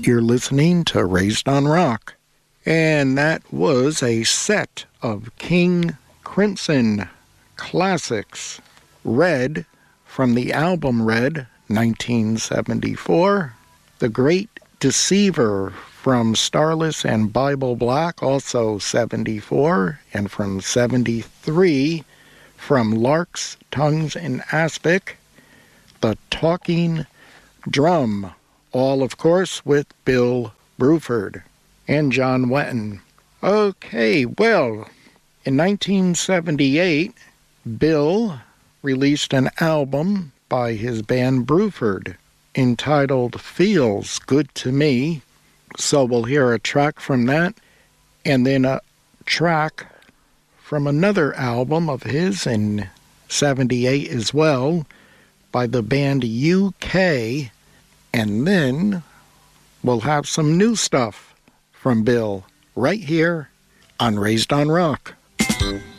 You're listening to Raised on Rock. And that was a set of King Crimson classics. Red, from the album Red, 1974. The Great Deceiver from Starless and Bible Black, also 74. And from 73, from Larks, Tongues, and Aspic, The Talking Drum. All, of course, with Bill Bruford and John Wetton. Okay, well, in 1978, Bill released an album by his band Bruford entitled Feels Good to Me. So we'll hear a track from that, and then a track from another album of his in 78 as well by the band UK. And then we'll have some new stuff from Bill right here on Raised on Rock.